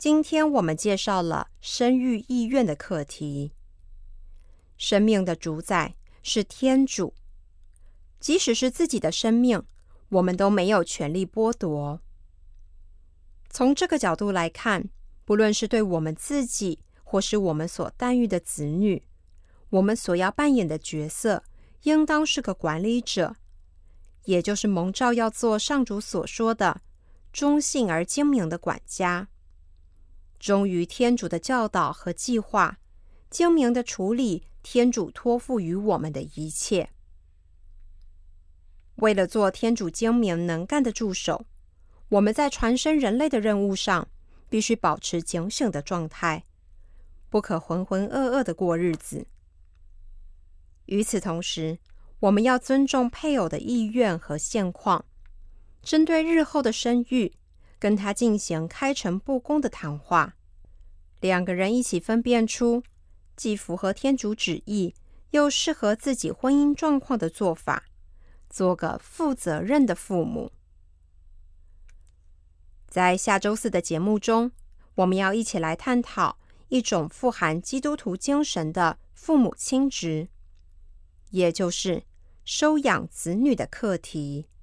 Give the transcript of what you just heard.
今天我们介绍了生育意愿的课题。生命的主宰是天主，即使是自己的生命，我们都没有权利剥夺。从这个角度来看，不论是对我们自己，或是我们所诞育的子女，我们所要扮演的角色，应当是个管理者，也就是蒙召要做上主所说的忠信而精明的管家，忠于天主的教导和计划，精明地处理天主托付于我们的一切。为了做天主精明能干的助手，我们在传生人类的任务上，必须保持警醒的状态，不可浑浑噩噩地过日子。与此同时，我们要尊重配偶的意愿和现况，针对日后的生育，跟他进行开诚布公的谈话，两个人一起分辨出既符合天主旨意，又适合自己婚姻状况的做法，做个负责任的父母。在下周四的节目中，我们要一起来探讨一种富含基督徒精神的父母亲职，也就是收养子女的课题。